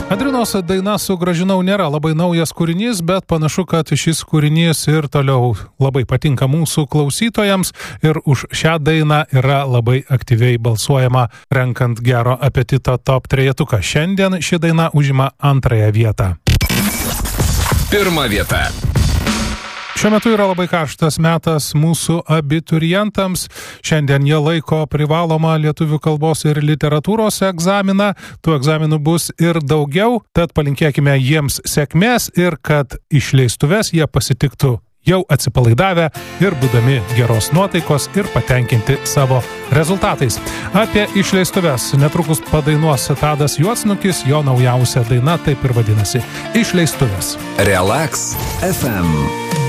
Adrinos daina Sugrąžinau nėra labai naujas kūrinys, bet panašu, kad šis kūrinys ir toliau labai patinka mūsų klausytojams ir už šią dainą yra labai aktyviai balsuojama renkant Gero apetito top 3. Šiandien ši daina užima 2. vietą. 1 vieta. Šiuo metu yra labai karštas metas mūsų abiturientams. Šiandien jie laiko privalomą lietuvių kalbos ir literatūros egzaminą. Tų egzaminų bus ir daugiau, tad palinkėkime jiems sėkmės ir kad išleistuves jie pasitiktų jau atsipalaidavę ir būdami geros nuotaikos ir patenkinti savo rezultatais. Apie išleistuves netrukus padainuos Tadas Juodsnukis, jo naujausia daina taip ir vadinasi – Išleistuvės. Relax FM.